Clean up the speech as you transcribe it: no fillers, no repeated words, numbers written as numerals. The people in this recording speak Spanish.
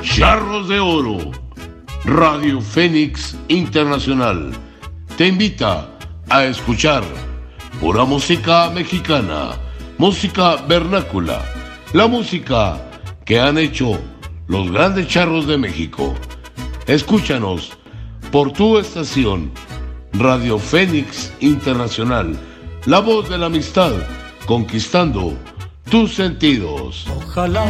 Charros de Oro, Radio Fénix Internacional, te invita a escuchar pura música mexicana, música vernácula, la música que han hecho los grandes charros de México. Escúchanos por tu estación, Radio Fénix Internacional, la voz de la amistad, conquistando tus sentidos. Ojalá